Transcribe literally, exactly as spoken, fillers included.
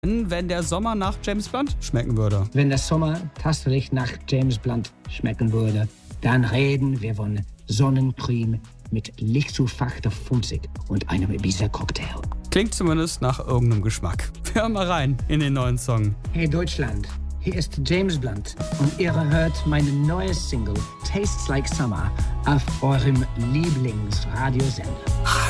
wenn der Sommer nach James Blunt schmecken würde. Wenn der Sommer tatsächlich nach James Blunt schmecken würde, dann reden wir von Sonnencreme mit lichtzufachter Funzig und einem Ibiza-Cocktail. Klingt zumindest nach irgendeinem Geschmack. Wir hören mal rein in den neuen Song. Hey Deutschland, hier ist James Blunt und ihr hört meine neue Single Tastes Like Summer auf eurem Lieblingsradiosender.